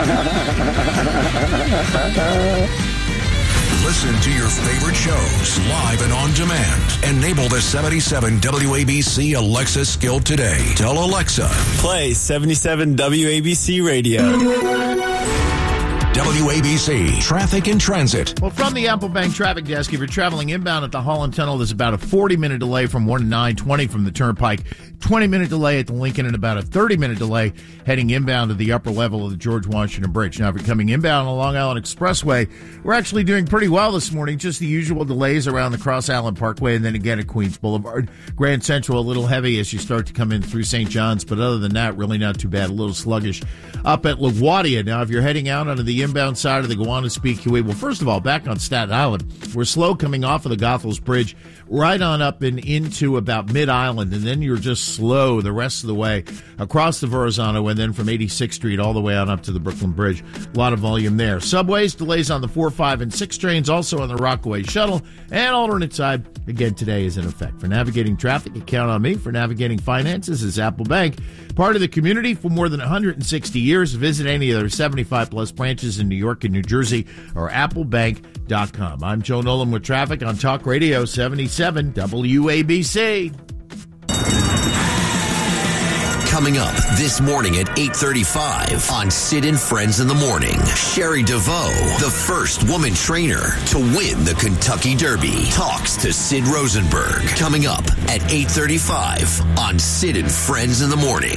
Listen to your favorite shows live and on demand. Enable the 77 WABC Alexa skill today. Tell Alexa, play 77 WABC Radio. WABC Traffic and Transit. Well, from the Apple Bank traffic desk, if you're traveling inbound at the Holland Tunnel, there's about a 40-minute delay from 1 to 920 from the Turnpike, 20-minute delay at the Lincoln, and about a 30-minute delay heading inbound to the upper level of the George Washington Bridge. Now, if you're coming inbound on the Long Island Expressway, we're actually doing pretty well this morning. Just the usual delays around the Cross Island Parkway and then again at Queens Boulevard. Grand Central, a little heavy as you start to come in through St. John's, but other than that, really not too bad. A little sluggish up at LaGuardia. Now, if you're heading out onto the inbound side of the Gowanus Speedway, well, first of all, back on Staten Island, we're slow coming off of the Goethals Bridge right on up and into about Mid-Island, and then you're just slow the rest of the way across the Verrazano and then from 86th Street all the way on up to the Brooklyn Bridge. A lot of volume there. Subways, delays on the 4, 5, and 6 trains, also on the Rockaway Shuttle, and alternate side, again, today is in effect. For navigating traffic, you count on me. For navigating finances is Apple Bank. Part of the community for more than 160 years. Visit any of their 75-plus branches in New York and New Jersey or applebank.com. I'm Joe Nolan with traffic on Talk Radio 77 WABC. Coming up this morning at 8:35 on Sid and Friends in the Morning. Sherry DeVoe, the first woman trainer to win the Kentucky Derby, talks to Sid Rosenberg. Coming up at 8:35 on Sid and Friends in the Morning.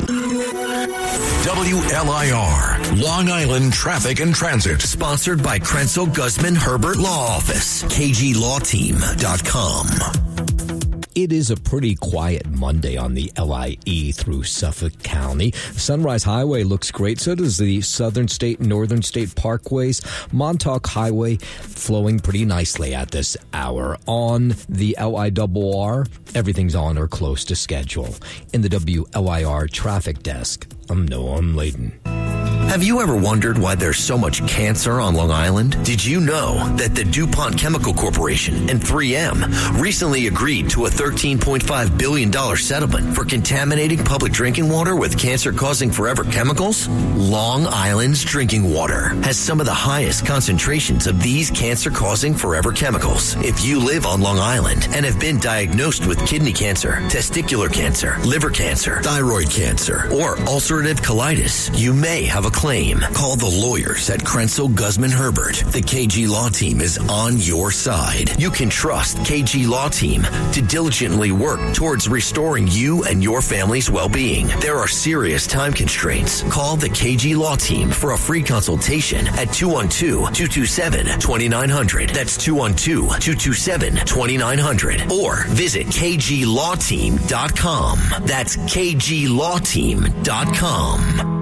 WLIR, Long Island Traffic and Transit. Sponsored by Krenzel Guzman Herbert Law Office. KGLawTeam.com. It is a pretty quiet Monday on the LIE through Suffolk County. Sunrise Highway looks great. So does the Southern State and Northern State Parkways. Montauk Highway flowing pretty nicely at this hour. On the LIRR, everything's on or close to schedule. In the WLIR traffic desk, I'm Noam Layden. Have you ever wondered why there's so much cancer on Long Island? Did you know that the DuPont Chemical Corporation and 3M recently agreed to a $13.5 billion settlement for contaminating public drinking water with cancer-causing forever chemicals? Long Island's drinking water has some of the highest concentrations of these cancer-causing forever chemicals. If you live on Long Island and have been diagnosed with kidney cancer, testicular cancer, liver cancer, thyroid cancer, or ulcerative colitis, you may have a claim. Call the lawyers at Krenzel Guzman Herbert. The KG Law Team is on your side. You can trust KG Law Team to diligently work towards restoring you and your family's well-being. There are serious time constraints. Call the KG Law Team for a free consultation at 212-227-2900. That's 212-227-2900. Or visit KGLawTeam.com. That's KGLawTeam.com.